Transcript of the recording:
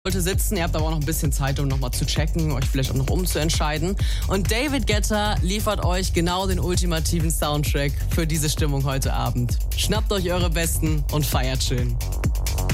Sollte sitzen, ihr habt aber auch noch ein bisschen Zeit, um nochmal zu checken, euch vielleicht auch noch umzuentscheiden. Und David Guetta liefert euch genau den ultimativen Soundtrack für diese Stimmung heute Abend. Schnappt euch eure Besten und feiert schön.